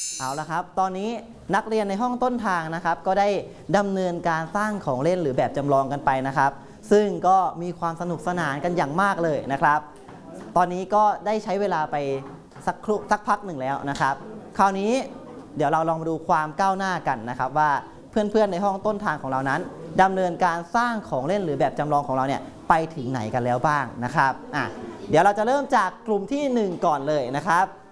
เอาละครับตอนนี้นักเรียนในห้องต้นทางนะครับก็ได้ดำเนินการสร้างของเล่นหรือแบบจำลองกันไปนะครับซึ่งก็มีความสนุกสนานกันอย่างมากเลยนะครับตอนนี้ก็ได้ใช้เวลาไปสักพักหนึ่งแล้วนะครับคราวนี้เดี๋ยวเราลองมาดูความก้าวหน้ากันนะครับว่าเพื่อนๆในห้องต้นทางของเรานั้นดำเนินการสร้างของเล่นหรือแบบจำลองของเราเนี่ยไปถึงไหนกันแล้วบ้างนะครับเดี๋ยวเราจะเริ่มจากกลุ่มที่1ก่อนเลยนะครับ